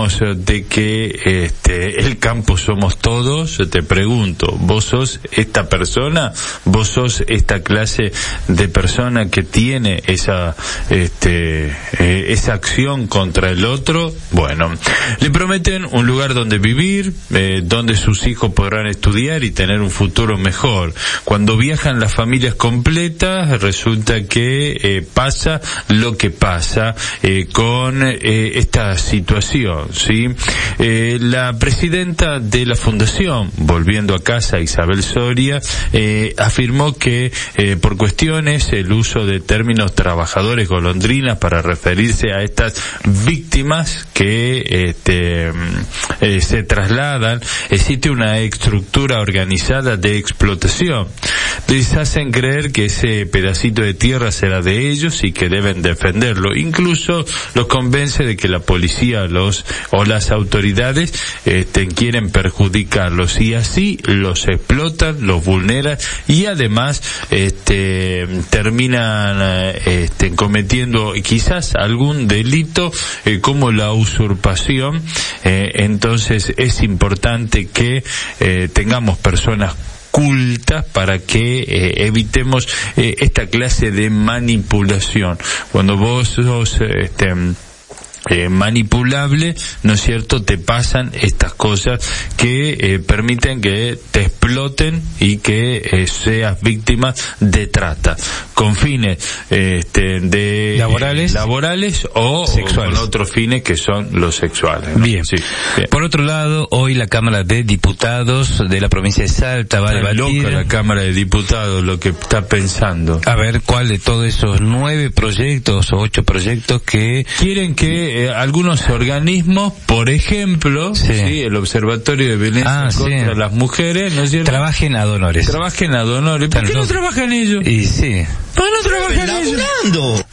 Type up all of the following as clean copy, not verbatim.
de que el campo somos todos. Yo te pregunto, ¿vos sos esta persona? ¿Vos sos esta clase de persona que tiene esa acción contra el otro? Bueno, le prometen un lugar donde vivir, donde sus hijos podrán estudiar y tener un futuro mejor. Cuando viajan las familias completas, resulta que pasa lo que pasa con esta situación, ¿sí? La presidenta de la fundación, Volviendo a Casa, Isabel Soria, afirmó que por cuestiones, el uso de términos trabajadores golondrinas para referirse a estas víctimas que se trasladan, existe una estructura organizada de explotación. Les hacen creer que ese pedacito de tierra será de ellos y que deben defenderlo. Incluso los convence de que la policía o las autoridades quieren perjudicarlos, y así los explotan, los vulneran y además terminan cometiendo quizás algún delito como la usurpación. Entonces es importante que tengamos personas cultas para que evitemos esta clase de manipulación. Cuando vos sos manipulable, ¿no es cierto?, te pasan estas cosas que permiten que te exploten y que seas víctima de trata con fines de laborales o sexuales, con otros fines que son los sexuales, ¿no? Bien. Sí, bien. Por otro lado, hoy la Cámara de Diputados de la provincia de Salta va a debatir. Loca la Cámara de Diputados lo que está pensando. A ver, ¿cuál de todos esos 9 proyectos o 8 proyectos que quieren que algunos organismos, por ejemplo, sí, el Observatorio de Violencia contra las Mujeres, ¿no es cierto?, trabajen ad honorem. ¿Por qué no trabajan ellos? Y sí. ¿Por qué no trabajan ellos? Laburando.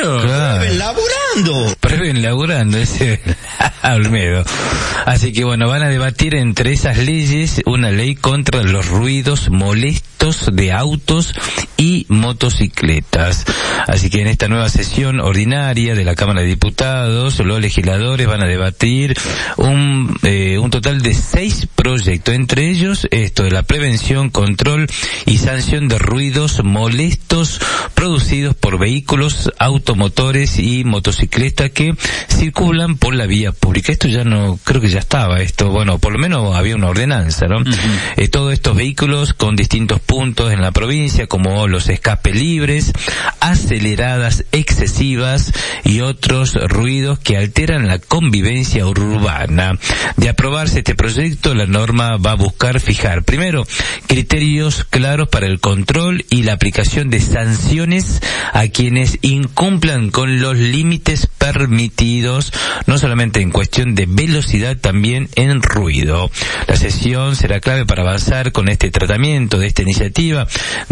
Claro. Prueben laburando, ese Olmedo. Así que bueno, van a debatir entre esas leyes una ley contra los ruidos molestos de autos y motocicletas. Así que en esta nueva sesión ordinaria de la Cámara de Diputados, los legisladores van a debatir un total de 6 proyectos, entre ellos esto de la prevención, control y sanción de ruidos molestos producidos por vehículos, automotores y motocicletas que circulan por la vía pública. Esto ya no, creo que ya estaba esto, bueno, por lo menos había una ordenanza, ¿no? Uh-huh. Todos estos vehículos con distintos puntos en la provincia, como los escapes libres, aceleradas excesivas y otros ruidos que alteran la convivencia urbana. De aprobarse este proyecto, la norma va a buscar fijar, primero, criterios claros para el control y la aplicación de sanciones a quienes incumplan con los límites permitidos, no solamente en cuestión de velocidad, también en ruido. La sesión será clave para avanzar con este tratamiento de esta iniciativa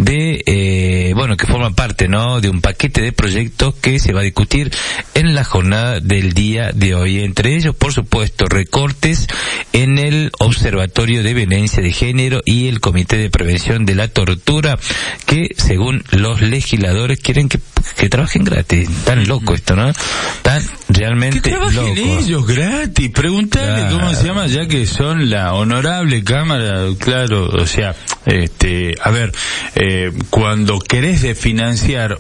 que forma parte, ¿no?, de un paquete de proyectos que se va a discutir en la jornada del día de hoy. Entre ellos, por supuesto, recortes en el Observatorio de Violencia de Género y el Comité de Prevención de la Tortura, que según los legisladores quieren que trabajen gratis. Tan loco esto, ¿no? Tan realmente loco. Que trabajen ellos gratis. Pregúntale cómo se llama, ya que son la honorable Cámara, claro, o sea, a ver, cuando querés financiar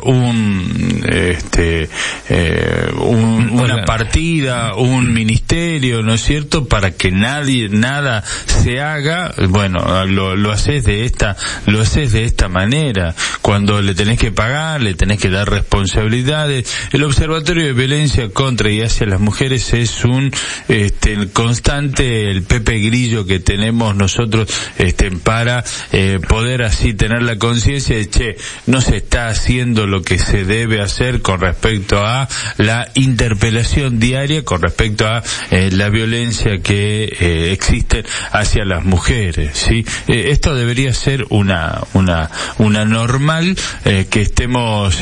una partida, un ministerio, ¿no es cierto?, para que nada se haga, bueno, lo haces de esta manera. Cuando le tenés que pagar, le tenés que dar responsabilidades. El Observatorio de Violencia contra y hacia las mujeres es el constante, el Pepe Grillo que tenemos nosotros, para poder así tener la conciencia de, no se está haciendo lo que se debe hacer con respecto a la interpelación diaria, con respecto a la violencia que existe hacia las mujeres, ¿sí? Esto debería ser una normal, que estemos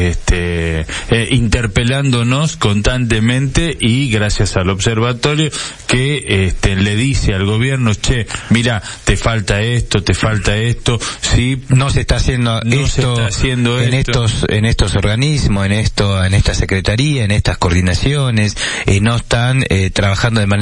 interpelándonos constantemente, y gracias al observatorio que le dice al gobierno, mira, te falta esto, sí, no se está haciendo en estos organismos, en esta secretaría, en estas coordinaciones, no están trabajando de manera